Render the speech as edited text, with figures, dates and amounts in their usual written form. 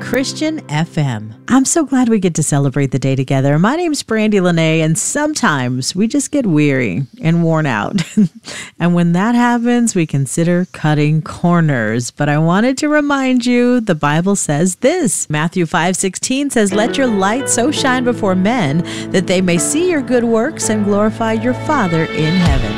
Christian FM. I'm so glad we get to celebrate the day together. My name's Brandy Lene, and sometimes we just get weary and worn out. And when that happens, we consider cutting corners. But I wanted to remind you, the Bible says this. Matthew 5:16 says, "Let your light so shine before men that they may see your good works and glorify your Father in heaven."